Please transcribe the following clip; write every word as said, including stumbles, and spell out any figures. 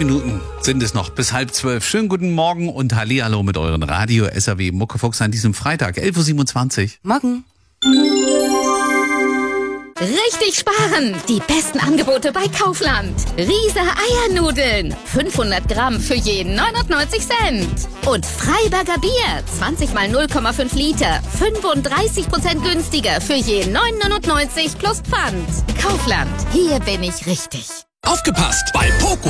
Minuten sind es noch bis halb zwölf. Schönen guten Morgen und Hallihallo mit euren Radio S R W Muckefuchs an diesem Freitag, elf Uhr siebenundzwanzig. Morgen. Richtig sparen! Die besten Angebote bei Kaufland. Riese Eiernudeln. fünfhundert Gramm für jeden neunundneunzig Cent. Und Freiberger Bier. zwanzig mal null Komma fünf Liter. fünfunddreißig Prozent günstiger für jeden neun neunundneunzig plus Pfand. Kaufland. Hier bin ich richtig. Aufgepasst! Bei Poco